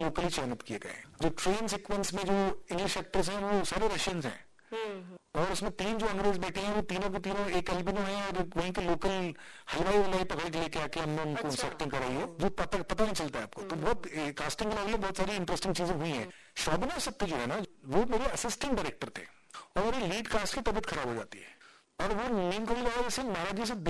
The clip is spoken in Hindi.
लोकली चयनित किए गए हैं। जो ट्रेन सीक्वेंस में जो इंग्लिश एक्टर्स हैं वो सारे रशियंस हैं, और उसमें 3 जो अंग्रेज बैठे हैं वो तीनों के तीनों एक एल्बिनो है और वहीं के लोकल हलवाई वलवाई पकड़ के लेके आके हमने उनको एक्टिंग कराई है, जो पता नहीं चलता है आपको। तो बहुत कास्टिंग के मामले बहुत सारी इंटरेस्टिंग चीजें हुई हैं। शोभना सत्य जो है ना, वो मेरे असिस्टेंट डायरेक्टर थे, और मेरी लीड कास्ट की तबीयत खराब हो जाती है, और वो नीम कभी जैसे महाराज जी से